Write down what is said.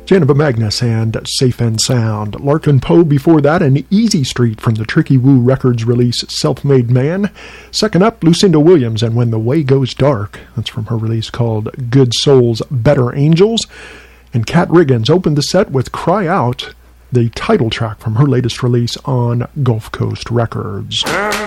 Janiva Magnus and Safe and Sound. Larkin Poe before that, and Easy Street from the Tricky Woo Records release Self-Made Man. Second up, Lucinda Williams and When the Way Goes Dark. That's from her release called Good Souls, Better Angels. And Kat Riggins opened the set with Cry Out, the title track from her latest release on Gulf Coast Records.